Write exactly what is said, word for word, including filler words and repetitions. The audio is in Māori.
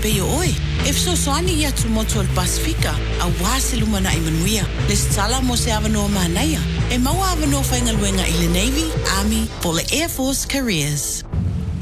pe oi. If so soani ia tu moto al Pasifika, a wase lumana i manuia. Le stala mo se avano manaya. E maua avano whainga luenga i le Navy, Army, po le Air Force Careers.